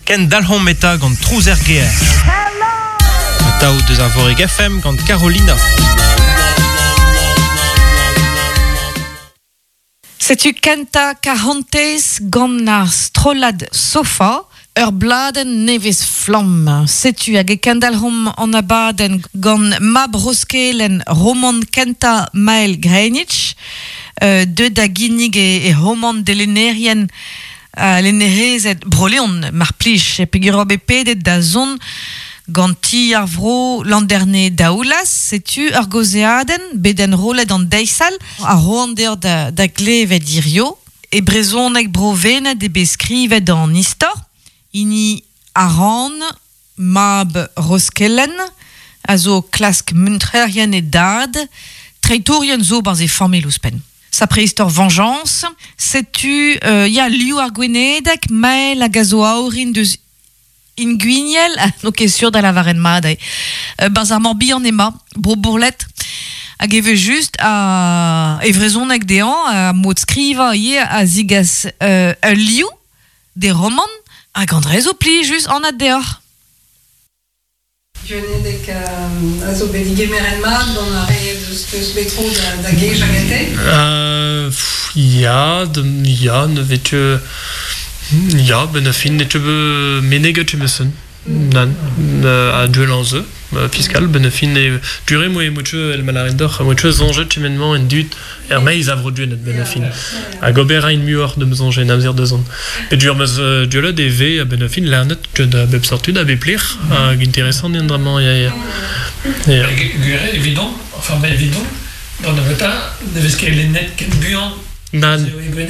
Ken Dalhom Meta gant Trouzer Geer. Tao deus ar voreg FM gant Carolina. Setu kenta kahantez gant ar strolad sofa, ur bladen nevez flam. Setu hag e kendalhom an abaden gant mab roskelen roman kenta Mael Greenwich, de da ginnig e roman de l'enerien l'enerezet broleon mar plij e pegurob e pedet da zon ganti ar vro landerne daoulas, setu ur gozeaden beden rolet an deisal a roander da glevet irio e brezonek brovenet e beskrivet an istor ini aran mab roskelen a zo klask muntrerien e dad treitorien zo barz e formel ouspen. Sa préhistoire vengeance, setu ya liu ar gwenedek mael a gazo aorin deus ingwiniel, donc est sûr da la varen madai. Barz ar morbi an ema, bro bourlet, hag eve just a evrezonek dean, a mod skriva ye a zigas a liu de roman, hag andrez o pli just an ad deoc'h. Dionedek a zo bedige meren mat gant a re eus betro da gej agate? Ja, ne vetu... Ja, ben a fin netu be meneget emessen. Nan, a duel an zeu, fiskal, ben a fin e dure moe moetxe el malarendor, moetxe zonjet emennement en dut, meiz avro duenet ben a fin. A gober a in muor de meus zonjet, namzer de zon. Et dur meus duelet e ve, ben a fin lernet, da bep sortud, a bep lir, hag interesant en draman, ya. Gure, évident, enfin ben évident, dans le veta, de vez ket lennet ket buan. Nan.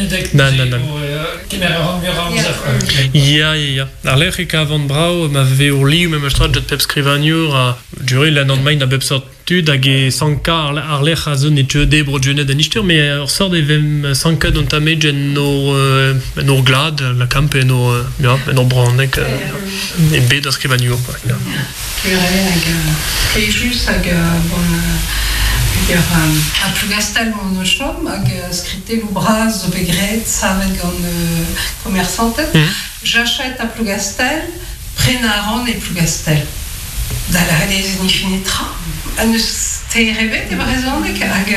Ja. Ar lec'h eka avant brao, ma ve ur liu me mestrat jet pep skrivaniour a dure lan an main a bep sortud hag e sanka ar lec'h a zon et de bro dionet an istur, mais ur sort evem sanka d'on tamed en ur glad, la kamp en ur branek e bet a skrivaniour. Gure hag keijus hag a plugastel mon chom hag skrite l'oubraz zo begret savet gant commerçantet. J'achète a plugastel, prenaran e plugastel. Da la relez ni finetra. An eus te revet e brezonek hag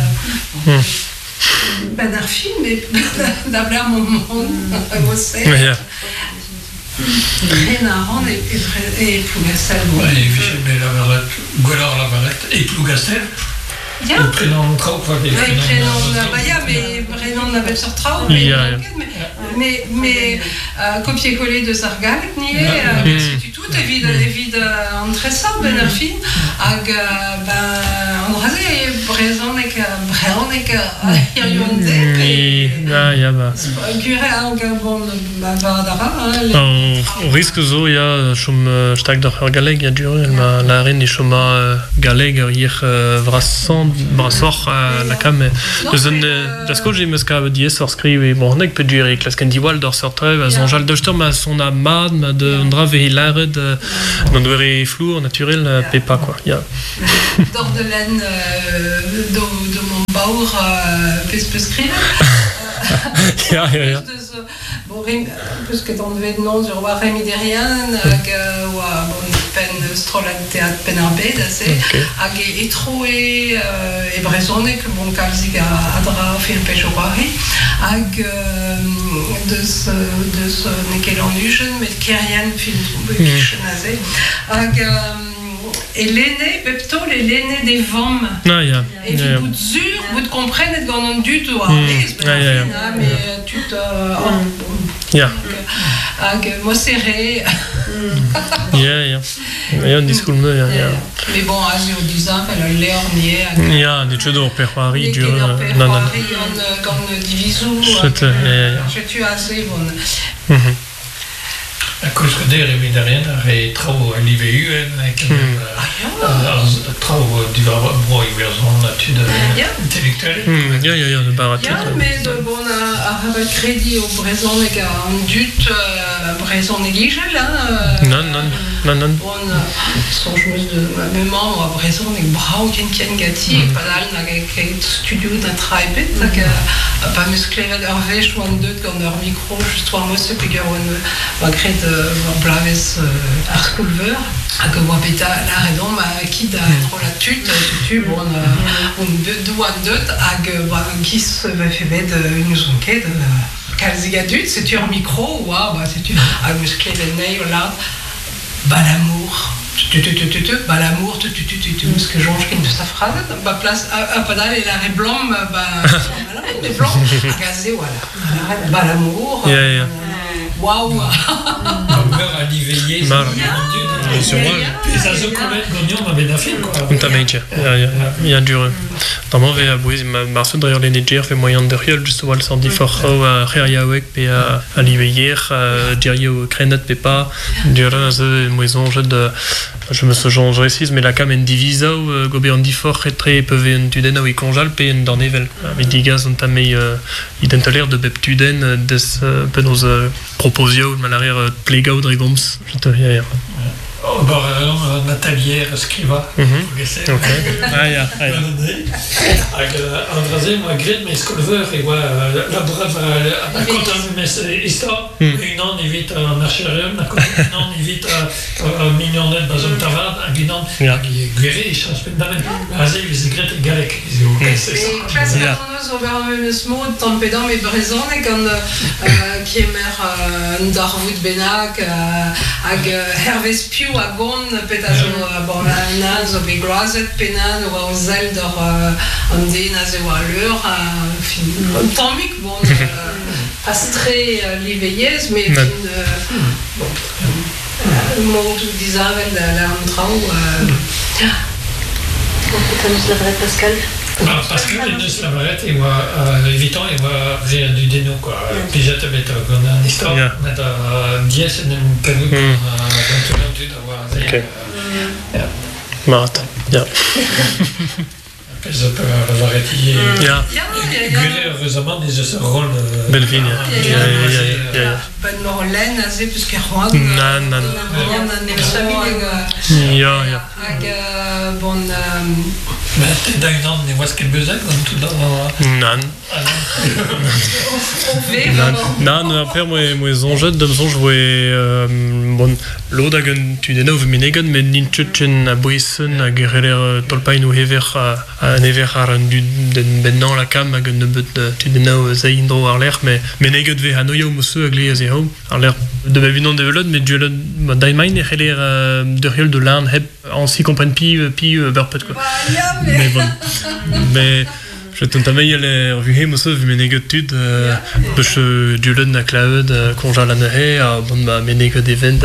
ben ar film da bler mon a mosse. Prenaran e plugastel. Et Michel Bellavaret, Gwellor Lavaret et Plougastel. Ja. Le prénom Trau, mais prénom na bep sur Trau, mais copier-coller de Sargalek nié, tu tout évide entressa ben ar fin hag ben andraze brezonek irionde. Ja ba. Gure hag bon vadara. O risk zo ya chom stag d'ar galeg ya dure ma larin e choma galeg hier vrassan brasor la cam de zone de ce que j'ai me ska dies or skrive bon nek peut durer klasken diwal d'or sortrev a zonjal de storm a son amad ma de drave hilared non devrait flou naturel pepa quoi ya d'or de laine de mon baour peut skrive ja bon parce que dans le nom du roi Rémi Derrian hag wa bon pen strolag théâtre pen arbed assez hag e troé e brezonek bon kalzig a dra film pejorari hag de ce nekelan ugen met kerian film kichenaze hag et l'aîné, Pepto, l'aîné des femmes. Et vous zur, vous comprenez que on du tout mais tu te moi serré. Ja, discours mais bon, as eu 10 ans, elle a l'air nié. Ja, des choses au perroiri dur. Non. Comme divisou. Je tu assez bon. A cause que der Rémi Derrian a trau a l'IVU trau du bro i verzon là-dessus intellectuel. Ja, de baratit. Ja, mais bon a rabat crédit au Brésil et en dut Braison et Guigel, non. Bon, je me de ma mémoire, à Braison et Brau, Ken Gatti, pas là, avec studio d'un travail bête, pas musclé, Hervé, je vois deux dans leur micro, juste trois mots, c'est puis malgré de Blaves Arscoulver, à que moi, Péta, là, et donc, qui d'un trop la tutu, bon, on deux, à qui se fait de une zonquette, Calzigadut, c'est tu en micro, waouh, c'est tu à muscler les nez, là, l'amour, l'amour, ce que j'ange qui ne sa phrase, place, à Padal et la blanc, les blancs, à gazé, voilà, l'amour, waouh, à l'éveillé, sur moi, les azos collègues gagnants m'avaient d'un film, quoi. Il y a dur. Normalement, il y a Bouis, Marceau derrière les Niger, fait moyen de riol, juste voir le sandi fort, à Riawek, puis à l'éveiller, Jerry au Crénet, puis pas, durant ce moison, je me suis changé ici, mais la cam est divisa, ou Gobé en dit fort, et très peu en tuden, ou conjal, puis en dornevel. Mais des gars ont tamé, identitaire de beptuden, des penos proposio, malaria, playgo, dragons, je te dis. Natalière, Scriva. Ok. Andrazé, moi, Grid, mais Scolver, et voilà, la brave, à côté de mes histoires, une an, il vit en archérium, à côté d'une an, il vit en mignonnette, dans un tavard, à Guinan, Guéry, il change pas de domaine. Azé, il vit Grid et Galec. C'est classe, on va même ce mot, Tampédam et Bréson, et quand qui est maire d'Arvoud Benac, avec Hervé Spiou, à Gon, peut-être bon là, zo begroazet penan ou zel d'or andé nazé ou allure, tamique bon, pas très l'éveilleuse, mais bon, mot tout disavel de l'entrant peut-être la vraie Pascal. Parce que les deux slavarets, ils voient évitant, ils voient rien du dénou, quoi. Puis j'ai te mettre une histoire, mais dièse et une pelouse dans tout le d'avoir. Ok. Marat. Je peux l'avoir étillé. Guéler, heureusement, ils se rôlent. Belvin, Ben Morlaine, azé, puisque Juan. Non. Bon. Mais t'es dans une an, mais où est-ce qu'elle besoin, comme tout dans. Non, après, moi, zonjet, de son, je voyais. Bon, l'odagen, tu n'es pas minégan, mais n'inchuchen à Boisen, à guerrer tolpain ou hever à never à rendu bennan la cam, à gun but, tu n'es pas zaindro à l'air, mais négat ve hanoya ou monsieur à glis à zéro, à l'air de bevinon de velod, mais je le daimai n'est pas l'air de riol de l'an, en s'y comprenne pi berpet, quoi. Mais bon, mais. Je t'entends bien les revues, monsieur, vu mes négatudes, parce que du lune à cloud, congé à l'année, bon, bah, mes négats event.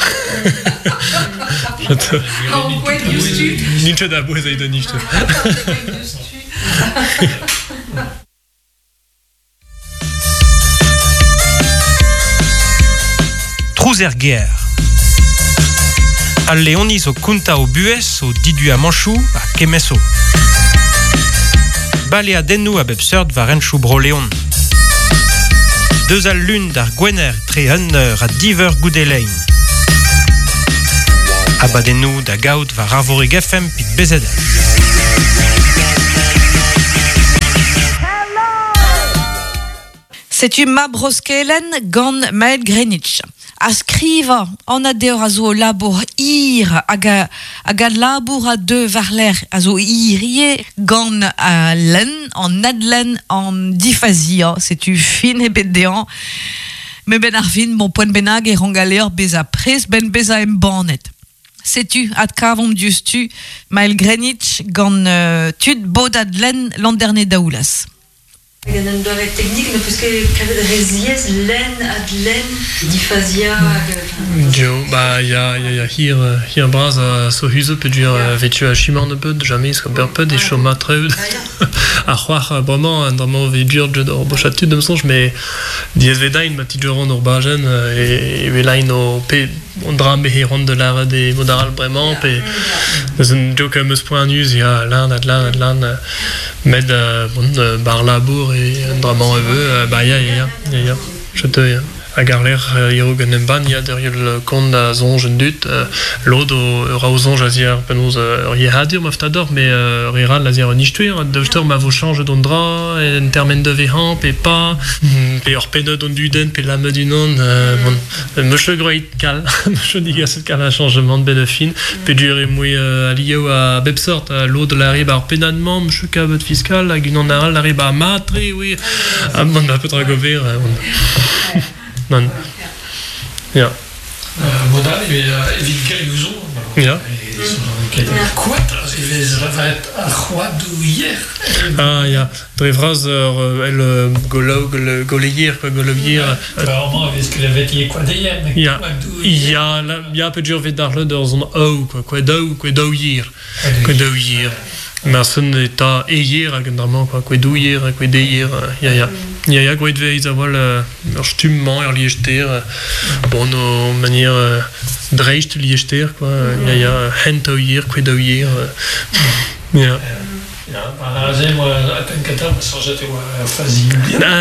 Je te. Non, quoi, tu? Ninja d'abou, ça y donne nicht. Trouzer guerre. Al Leonis au Kunta au Bues, au Didu à Manchou, à Kemeso. Balé à Dennou à Bebserd va Renchou Broléon. Deux al lune d'ar Gwener très hunner à Diver Goudelaine. À Badennou da Gaud va Ravore Geffem pit Bezedel. C'est une Mabroskelen gant Maël Greenwich. A skriva an a deur a zo labour ir hag a labour a deux var l'air a zo irie gant a len an adlen an difazia. C'est une fin e bet dean. Me ben ar fin, bon poen benag e rangaler bez a prez ben bez a embanet. C'est-tu ad kavom diustu Maël Greenwich gant tud bod adlen l'an daoulas. Il y a une technique, mais parce que résies, laine, adlen, diphasia. Bah, il y a hier bras à Sohuse, peut dire, vêtu à Chimor de peu, jamais, ce qu'on perd peu, des chômas très à croire vraiment, veut dur, je dors, bochattu de me songe, mais dies vedain, ma petite joron urbagen, et velain au p, on drame et ronde de l'art des modaral vraiment, et dans un joke à me point news, il y a l'un, mais bar labour et un drame en veut, bah, il y a, je te, a garler iro ganemban ya derrière le compte à zonge dut l'autre aura aux onges azir penos rihadir maftador mais rira l'azir nichtuir docteur ma vous change d'ondra en termen de vehan pe pas pe or pena don duden pe la me du non monsieur great cal monsieur digas cal un changement de benefin pe durer moi alio à bebsort l'autre la riba or penadement monsieur cabot fiscal la gunon naral la riba matri oui man va peut ragover non ja modal evit gaiouzo ja quoi ils revet a roi du hier ah ja drevraz el goleir vraiment avec ce que avait dit quoi d'hier ja peut dur vet darle dans un o quoi do hier Merci d'état hier agandament quoi douiller quoi hier ja quoi devait ils avoir le stumement liester bon nos manière dreist liester quoi ja hento hier quoi douiller ja par moi attends que t'as changé tes phasique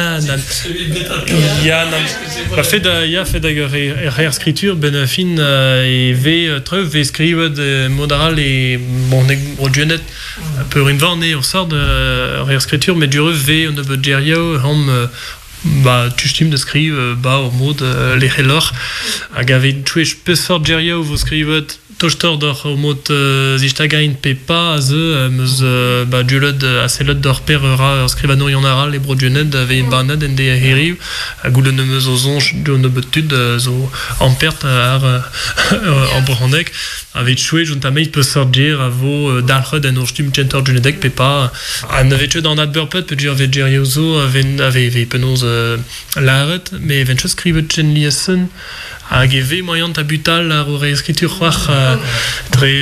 non fait d'ailleurs réécriture benefin et v treuve écrire de modéral et bon jeunette pour une vanne on sort de réécriture mais du v on de Gerio hom tu stimes de skrive au mode les helor a gavé twitch peu sort Gerio vous skrive Tochter d'or au mot zistagain pepa ze dulod aselod d'or perera scrivano yonara les brodjuned avait banad en de heriv a goulenemeuse aux onges de nobetud zo en perte en brandec avait choué juntamait peut sortir à vos dalred en ostum center junedek pepa en avait tué dans nadburpet peut dire vegerioso avait penos laret mais venture scrive chen liesen a geve moyen tabutal la réécriture très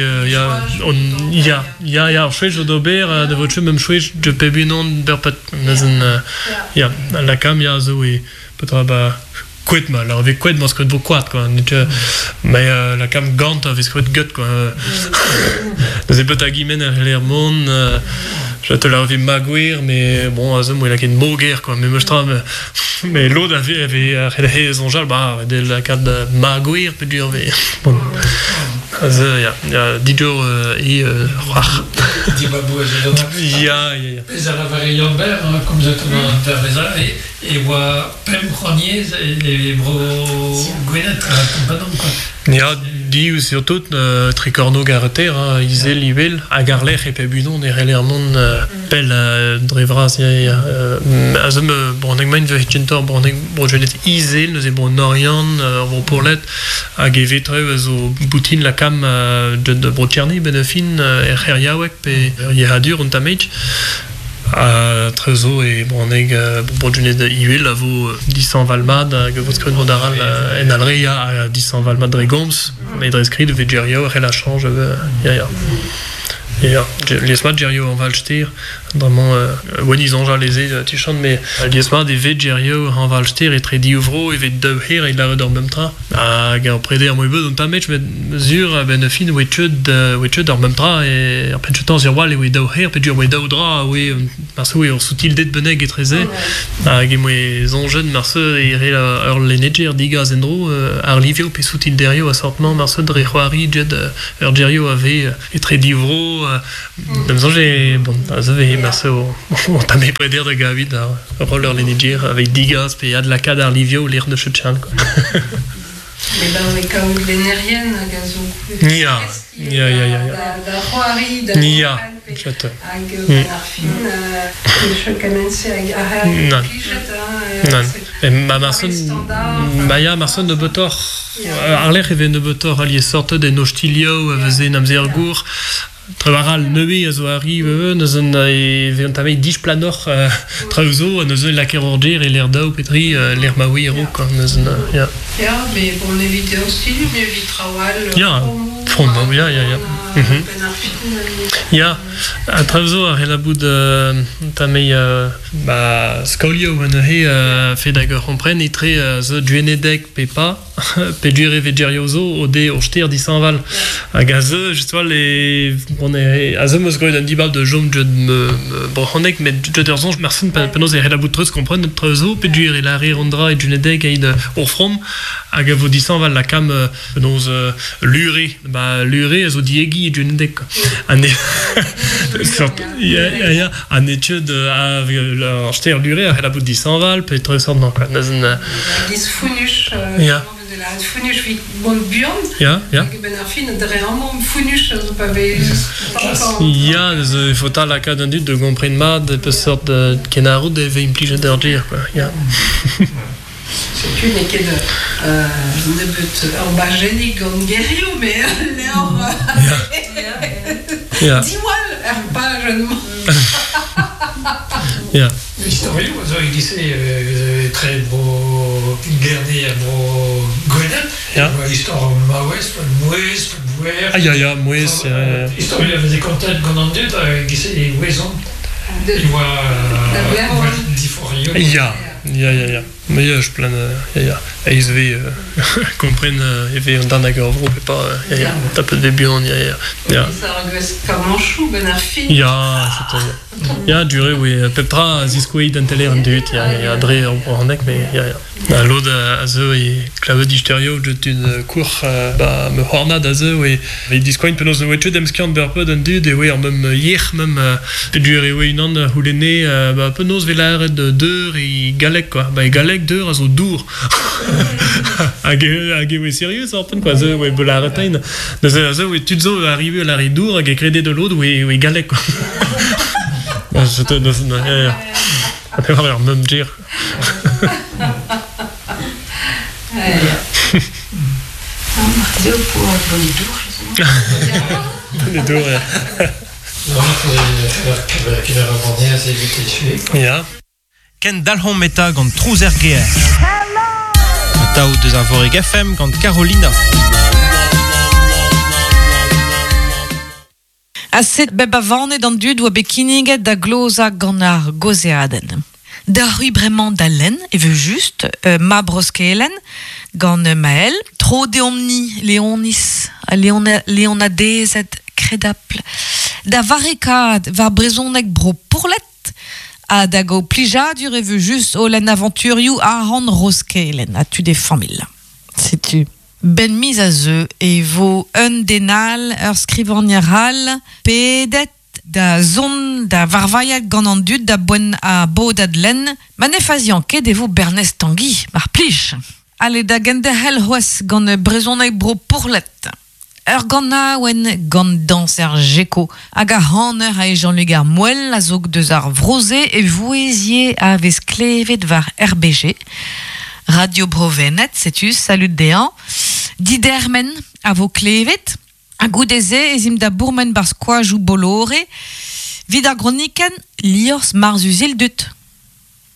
ya chouet dober de votre même chouet de pebinon berpat ya la cam ya zo et peut-être bah quid mal avec quid parce que de quoi mais la cam gant avec quid gut quoi c'est peut à guimen l'air monde je te l'avais maguire mais bon azem il a qu'une moguer quoi mais mais l'autre avait son jal bah de la carte de maguire peut dire bon ja dido et rach dibabou ja les alavarions ber comme je te demande et wa pem cronier et bro gwenet pas donc quoi ja di surtout tricorno garter isel livel a garler et pebunon et réellement pel drevras azem bon egmain vegetor bon brojenet isel nous bon norian bon pourlet a gevetre zo boutine la cam de brocherny benefin herriawek pe yadur on tamage a trezo et boneg brojenet de ivel avo 10 valmad que votre cron daral en alreia a 10 valmad regoms mais drescrit de vegerio et la change et l'esmat Gerio en Valster vraiment when ils ont déjà les tichon mais l'esmat des Vegerio en Valster est très diuvro et vet de here et la redor même tra a gar preder moi beau dans ta match mais mesure benefin wetched dans même tra et après je temps sur wall et we do here peut dire we do dra oui parce que oui on soutil det beneg et très a moi on jeune marceux et les neger diga zendro arlivio puis soutil derio assortment marceux de rehoari jed Gerio avait et très diuvro même ça j'ai bon ça avait merci on t'a mis près de Gavid roller l'energie avec digas puis il y a de la cadre Livio l'air de Chuchan quoi mais ben on est comme l'énérienne gazo ya la roari de ya chata je commence à non et ma Marson Maya Marson de Botor Arler et de Botor allié sorte de Nostilio faisait Namzergour Travaral neue a zo arrive nous on avait 10 planor trauzo nous la chirurgie et l'air d'eau petri l'air mawiro quand nous ja mais bon les vidéos style mais vitrawal ja fondement ja a trauzo a la bout de tamei scolio on fait d'accord comprendre et très the duenedek pepa Pedure vegerioso ode oster di Saint-Val. Hag a ze, justement, on est à ze meus goet un dibal de jom je me brohonek, mais je te rezon, merci penaos e relabout treuz comprenne notre zo, pedure et la rondra et junedeg et orfrom, hag a vo di Saint-Val la cam penaos luré, luré a zo diegi et junedeg. An étude a oster luré a relabout di Saint-Val, peut être sort non quoi. Dis funus. La funus vi bon biond. Ja. Ben ar fin dreamment funus zo pa be. Ja, il faut à la cas d'un doute de comprendre mal de peu sorte de kenaro de ve impliquer d'argir quoi. Ja. C'est une ket ne but urbagénique en guerrier mais l'air. Ja. Dis-moi pas jeunement. Ja. L'historien, vous avez dit c'est très beau, garni à beau Gwenel. Ja. L'histoire Mawes, Moues, Mouer. Ja, Moues. L'historien avait des contacts qu'on en dit, qui c'est Ouezon. Il voit Diforio. Ja. Mais je plan ASV comprenne et on a gros et pas tape de bion Ça regresse comme un chou ben ar fin. Ja, c'est ja duré oui Petra zisquid d'anteler en dut ja André en nek mais ja l'autre à ze et clave d'hysterio de une cour me horna da ze oui mais discoin penos no etude demskian berpe d'un dut et oui en même hier même duré oui non houlene penos velar de deux et galek quoi galek deux à zo dour Hag oui sérieux ça open quoi ze oui belaretain de ze oui tu zo arrivé à la ridour hag crédit de l'autre oui galek quoi. Je te donne on va même dire. Les dour. Ja. Ken dalhon meta gant trouzer geer. Tao deus ar voreg FM gant Carolina. Aset beb a vannet an dud oa bekiniget da gloza gant ar gozeaden. Da rui bremañ da len, e veu just, ma broskelen, gant Maël, tro de omni, Leonis, Leonadezet, kredapl. Da varekad, var brezonek bro pourlet, a da go plijadur e veu just o len aventurioù a ran roskelen, a tu des familles. C'est tu. Ben mis a zeu e vo un denal ur skrivagneral pedet da zon da varvaiat gant an dud da boen a bodad len ma ne fazian ket e vo Bernest Tanguy mar plij. Ale da gendehel c'hoaz gant brezonek bro pourlet. Ur gant aouen gant danser Geko hag a hanner a Jean-Luc ar moel a zog deus ar vroze e voezie a vez klevet var RBG. Radio Brovenet, setu, salut dean. Didermen a vo klevet, a goudeze ezim da bourmen bar squaj ou bolore, vid ar groniken liors marz uzil dut.